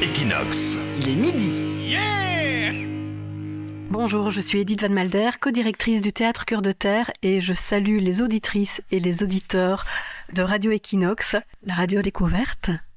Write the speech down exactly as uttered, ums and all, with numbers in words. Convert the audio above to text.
Equinox. Il est midi. Yeah! Bonjour, je suis Edith Van Malder, co-directrice du Théâtre Cœur de Terre et je salue les auditrices et les auditeurs de Radio Equinox, la radio découverte.